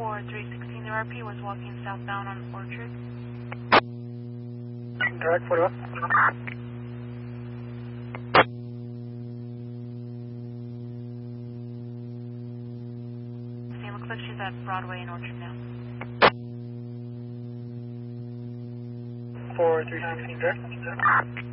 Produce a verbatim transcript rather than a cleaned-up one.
four three sixteen R P was walking southbound on Orchard. Direct forty-one. See, it looks like she's at Broadway and Orchard now. four three sixteen direct.